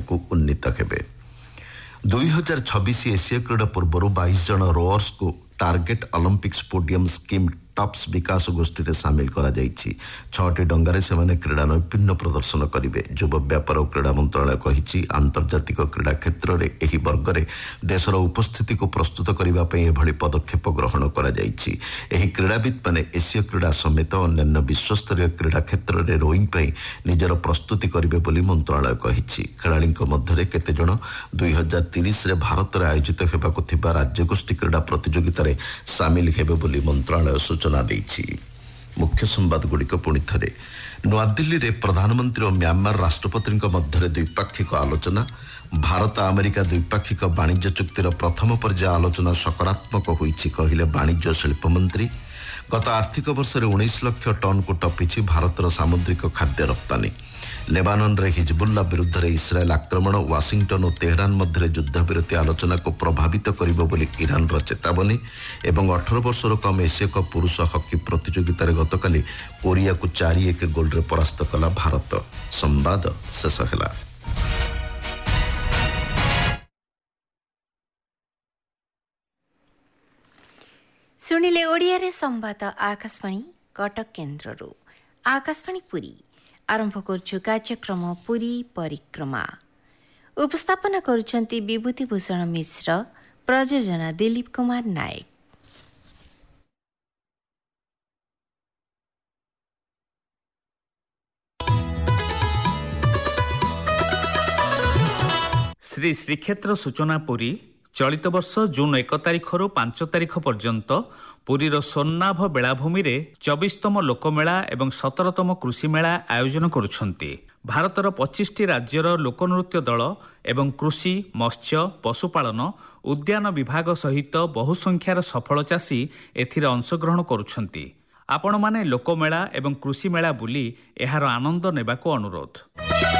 को उन्नीत हेबे। 2026 एशिया क्रीड़ा पूर्व 22 जन रोअर्स को target Olympics podium scheme Tops विकास गोष्ठी में सामिल करा जाइछि। 6टी डंगारे से क्रीड़ा नैपुण्य प्रदर्शन करेंगे। युव व्यापार और क्रीड़ा मंत्रालय कहिछि आंतर्जातिक क्रीड़ा क्षेत्र में एही वर्ग में देशर उपस्थिति को प्रस्तुत करने एभली पदक्षेप ग्रहण करा जाइछि। एही क्रीड़ाविद माने एशिया क्रीड़ा समेत अन्य विश्वस्तरीय क्रीड़ा क्षेत्र में रोइंग पई निजर प्रस्तुति करिवे बोली मंत्रालय कहिछि। खेलाड़ीक मध्य केते जण 2030 रे भारत में आयोजित हेबाकु थिबा राज्यगोष्ठी क्रीड़ा प्रतियोगिता रे सामिल हेबे बोली मंत्रालय सूचना देछि। मुख्य संवाद गुड़िक पुणी थे नुआदिल्ली रे प्रधानमंत्री और म्यांमार राष्ट्रपति मध्य द्विपाक्षिक आलोचना। भारत अमेरिका द्विपाक्षिक वाणिज्य चुक्तिर प्रथम पर्याय आलोचना सकारात्मक होइछि कहिले वाणिज्य शिल्प मंत्री। गत आर्थिक वर्ष 19 लाख टन को टपिछि भारतर सामुद्रिक खाद्य रप्तानी। लेबानन रे हिजबुल्ला विरुद्ध रे इस्राएल आक्रमण वाशिंगटन और तेहरान मध्य युद्धविरति आलोचना को प्रभावित करिबो बोली ईरान रो चेतावनी। एवं 18 वर्षर कम एशिया कप पुरुष हॉकी प्रतियोगिता गतकाली कोरिया को 4-1 गोल रे परास्त कला भारत। संवाद शेष ହେଲା। शुणिले ओडिया रे संवाद आकाशवाणी कटक केन्द्ररू। आकाशवाणी पुरी आरंभ करुछु कार्यक्रम पुरी परिक्रमा। उपस्थापना करुछंती विभूतिभूषण मिश्र, प्रयोजना दिलीप कुमार नायक। श्री श्रीक्षेत्र सूचना पुरी चलित वर्ष जून 1 तारिखରୁ 5 तारिख पर्यंत पुरीर सोन्नाभ बेलाभूमि रे 24तम लोकमेला एवं 17तम कृषि मेला आयोजन करुछंती। भारतर 25टी राज्यर लोकनृत्य दल एवं कृषि, मत्स्य, पशुपालन, उद्यान विभाग सहित बहु संख्यार सफल चाषी एथिरे अंशग्रहण करुछंती। आपण माने लोकमेला एवं कृषि मेला बुली एहार आनंद नेबाको अनुरोध।